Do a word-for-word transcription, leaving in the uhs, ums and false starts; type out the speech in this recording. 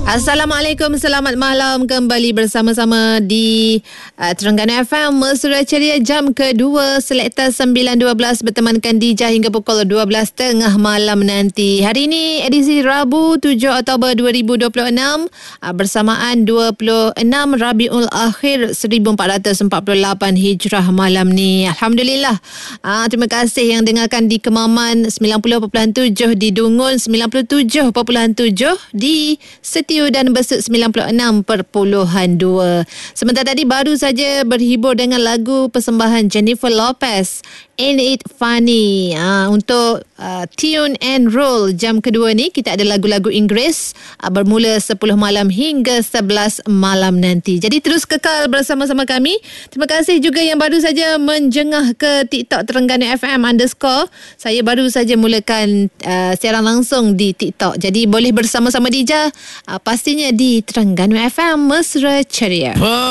Assalamualaikum, selamat malam kembali bersama-sama di uh, Terengganu F M Mesra Ceria jam kedua Selekta sembilan dua belas bertemankan Dija hingga pukul dua belas tengah malam nanti. Hari ini edisi Rabu tujuh Oktober dua ribu dua puluh enam uh, bersamaan dua puluh enam Rabiul Akhir seribu empat ratus empat puluh lapan Hijrah malam ni. Alhamdulillah. Uh, terima kasih yang dengarkan di Kemaman sembilan puluh perpuluhan tujuh, di Dungun sembilan puluh tujuh perpuluhan tujuh, di Setiap dan Besut sembilan puluh enam perpuluhan dua. Sementara tadi baru saja berhibur dengan lagu persembahan Jennifer Lopez, Ain't It Funny. Ha, untuk uh, Tune and Roll jam kedua ni kita ada lagu-lagu Inggeris uh, bermula sepuluh malam hingga sebelas malam nanti. Jadi terus kekal bersama-sama kami. Terima kasih juga yang baru saja menjengah ke TikTok Terengganu F M underscore. Saya baru saja mulakan uh, siaran langsung di TikTok. Jadi boleh bersama-sama Dija uh, pastinya di Terengganu F M Mesra Ceria.